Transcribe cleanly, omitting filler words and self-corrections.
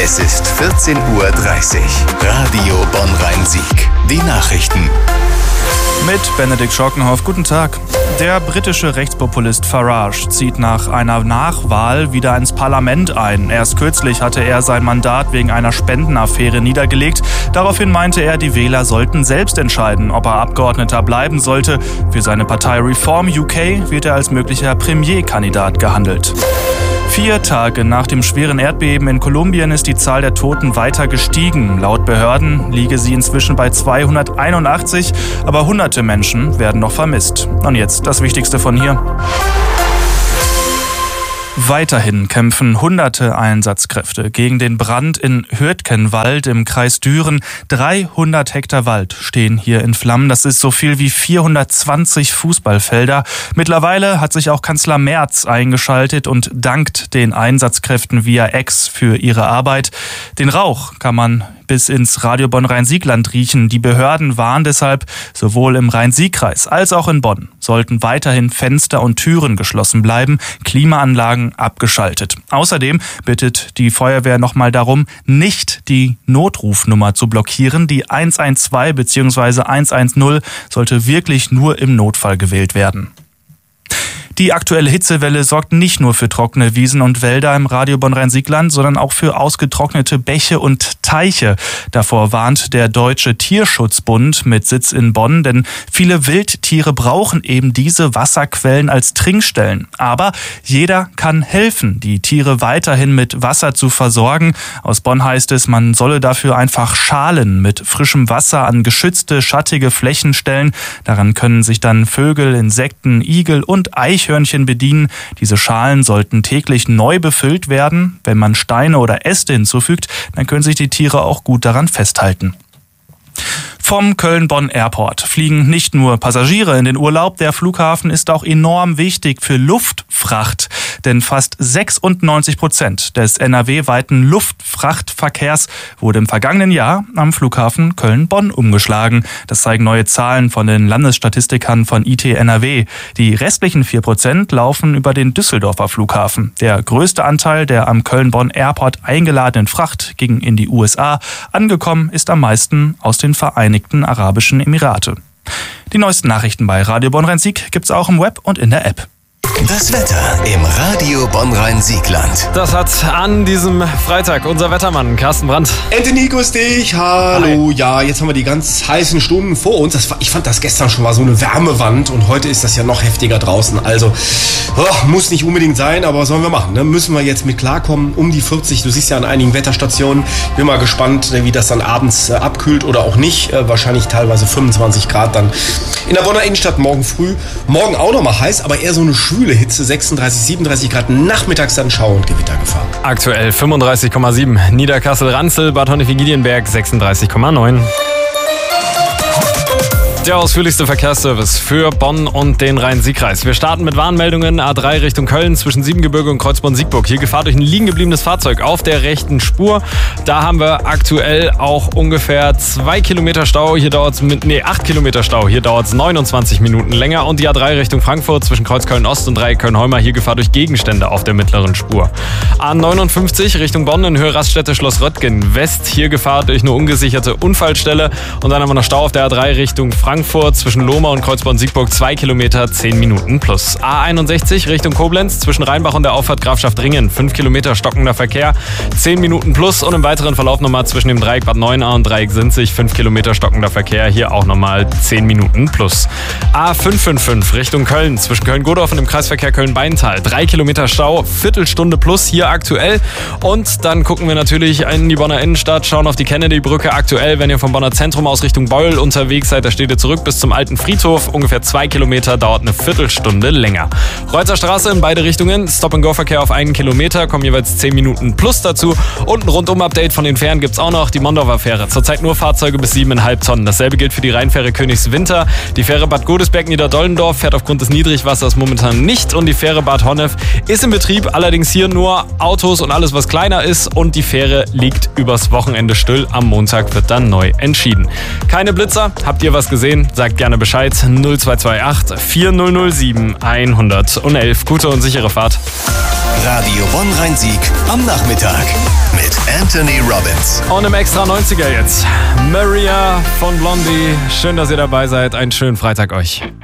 Es ist 14:30 Uhr. Radio Bonn-Rhein-Sieg. Die Nachrichten. Mit Benedikt Schockenhoff, guten Tag. Der britische Rechtspopulist Farage zieht nach einer Nachwahl wieder ins Parlament ein. Erst kürzlich hatte er sein Mandat wegen einer Spendenaffäre niedergelegt. Daraufhin meinte er, die Wähler sollten selbst entscheiden, ob er Abgeordneter bleiben sollte. Für seine Partei Reform UK wird er als möglicher Premierkandidat gehandelt. 4 Tage nach dem schweren Erdbeben in Kolumbien ist die Zahl der Toten weiter gestiegen. Laut Behörden liege sie inzwischen bei 281, aber hunderte Menschen werden noch vermisst. Und jetzt das Wichtigste von hier. Weiterhin kämpfen hunderte Einsatzkräfte gegen den Brand in Hürtgenwald im Kreis Düren. 300 Hektar Wald stehen hier in Flammen. Das ist so viel wie 420 Fußballfelder. Mittlerweile hat sich auch Kanzler Merz eingeschaltet und dankt den Einsatzkräften via X für ihre Arbeit. Den Rauch kann man bis ins Radio Bonn-Rhein-Sieg-Land riechen. Die Behörden warnen deshalb, sowohl im Rhein-Sieg-Kreis als auch in Bonn sollten weiterhin Fenster und Türen geschlossen bleiben, Klimaanlagen abgeschaltet. Außerdem bittet die Feuerwehr nochmal darum, nicht die Notrufnummer zu blockieren. Die 112 bzw. 110 sollte wirklich nur im Notfall gewählt werden. Die aktuelle Hitzewelle sorgt nicht nur für trockene Wiesen und Wälder im Radio Bonn-Rhein-Sieg-Land, sondern auch für ausgetrocknete Bäche und Teiche. Davor warnt der Deutsche Tierschutzbund mit Sitz in Bonn, denn viele Wildtiere brauchen eben diese Wasserquellen als Trinkstellen. Aber jeder kann helfen, die Tiere weiterhin mit Wasser zu versorgen. Aus Bonn heißt es, man solle dafür einfach Schalen mit frischem Wasser an geschützte, schattige Flächen stellen. Daran können sich dann Vögel, Insekten, Igel und Eichhörnchen bedienen. Diese Schalen sollten täglich neu befüllt werden. Wenn man Steine oder Äste hinzufügt, dann können sich die Tiere auch gut daran festhalten. Vom Köln-Bonn Airport fliegen nicht nur Passagiere in den Urlaub, der Flughafen ist auch enorm wichtig für Luftfracht. Denn fast 96% des NRW-weiten Luftfrachtverkehrs wurde im vergangenen Jahr am Flughafen Köln-Bonn umgeschlagen. Das zeigen neue Zahlen von den Landesstatistikern von IT NRW. Die restlichen 4% laufen über den Düsseldorfer Flughafen. Der größte Anteil der am Köln-Bonn Airport eingeladenen Fracht ging in die USA. Angekommen ist am meisten aus den Vereinigten Arabischen Emirate. Die neuesten Nachrichten bei Radio Bonn-Rhein-Sieg gibt's auch im Web und in der App. Das Wetter im Radio Bonn-Rhein-Sieg-Land. Das hat an diesem Freitag unser Wettermann Carsten Brandt. Anthony, grüß dich. Hallo. Hi. Ja, jetzt haben wir die ganz heißen Stunden vor uns. Ich fand das gestern schon mal so eine Wärmewand und heute ist das ja noch heftiger draußen. Also, muss nicht unbedingt sein, aber was sollen wir machen? Ne? Müssen wir jetzt mit klarkommen. Um die 40, du siehst ja an einigen Wetterstationen. Bin mal gespannt, wie das dann abends abkühlt oder auch nicht. Wahrscheinlich teilweise 25 Grad dann in der Bonner Innenstadt morgen früh. Morgen auch noch mal heiß, aber eher so eine schwüle Hitze, 36, 37 Grad, nachmittags dann Schauer und Gewittergefahr. Aktuell 35,7. Niederkassel-Ranzel, Bad Honnef-Giedienberg 36,9. Der ausführlichste Verkehrsservice für Bonn und den Rhein-Sieg-Kreis. Wir starten mit Warnmeldungen. A3 Richtung Köln zwischen Siebengebirge und Kreuzborn-Siegburg. Hier Gefahr durch ein liegen gebliebenes Fahrzeug auf der rechten Spur. Da haben wir aktuell auch ungefähr 2 Kilometer Stau. Hier dauert es 8 Kilometer Stau. Hier dauert es 29 Minuten länger. Und die A3 Richtung Frankfurt zwischen Kreuzköln-Ost und Dreieck Köln-Holmer. Hier Gefahr durch Gegenstände auf der mittleren Spur. A59 Richtung Bonn in Höhe Raststätte Schloss Röttgen West. Hier Gefahr durch eine ungesicherte Unfallstelle. Und dann haben wir noch Stau auf der A3 Richtung Frankfurt zwischen Lohmar und Kreuzborn-Siegburg 2 Kilometer, 10 Minuten plus. A61 Richtung Koblenz zwischen Rheinbach und der Auffahrt Grafschaft Ringen 5 Kilometer stockender Verkehr, 10 Minuten plus und im weiteren Verlauf nochmal zwischen dem Dreieck Bad Neuenahr und Dreieck Sinzig 5 Kilometer stockender Verkehr, hier auch nochmal 10 Minuten plus. A555 Richtung Köln zwischen Köln-Godorf und dem Kreisverkehr Köln-Beintal 3 Kilometer Stau, Viertelstunde plus hier aktuell und dann gucken wir natürlich in die Bonner Innenstadt, schauen auf die Kennedy-Brücke aktuell, wenn ihr vom Bonner Zentrum aus Richtung Beul unterwegs seid, da steht ihr zurück bis zum alten Friedhof. Ungefähr 2 Kilometer, dauert eine Viertelstunde länger. Reutzer Straße in beide Richtungen. Stop-and-Go-Verkehr auf 1 Kilometer, kommen jeweils 10 Minuten plus dazu. Und ein Rundum-Update von den Fähren gibt es auch noch. Die Mondorfer Fähre. Zurzeit nur Fahrzeuge bis 7,5 Tonnen. Dasselbe gilt für die Rheinfähre Königswinter. Die Fähre Bad Godesberg-Niederdollendorf fährt aufgrund des Niedrigwassers momentan nicht. Und die Fähre Bad Honnef ist in Betrieb. Allerdings hier nur Autos und alles, was kleiner ist. Und die Fähre liegt übers Wochenende still. Am Montag wird dann neu entschieden. Keine Blitzer. Habt ihr was gesehen? Sagt gerne Bescheid. 0228 4007 111. Gute und sichere Fahrt. Radio Bonn-Rhein-Sieg am Nachmittag mit Anthony Robbins. Und im Extra 90er jetzt Maria von Blondie. Schön, dass ihr dabei seid. Einen schönen Freitag euch.